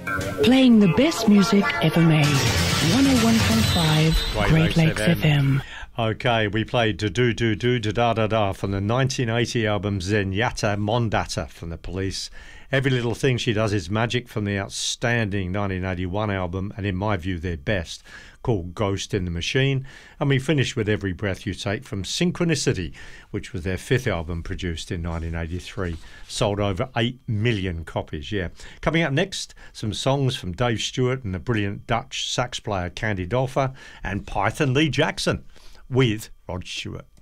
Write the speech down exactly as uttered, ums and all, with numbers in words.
Playing the best music ever made. one oh one point five Great, Great Lakes, Lakes F M. F M. Okay, we played Do Do Do Do Da Da Da Da from the nineteen eighty album Zenyatta Mondatta from the Police. Every Little Thing She Does Is Magic from the outstanding nineteen eighty-one album, and in my view their best, called Ghost in the Machine. And we finished with Every Breath You Take from Synchronicity, which was their fifth album produced in nineteen eighty-three. Sold over eight million copies, yeah. Coming up next, some songs from Dave Stewart and the brilliant Dutch sax player Candy Dolfer, and Python Lee Jackson with Rod Stewart.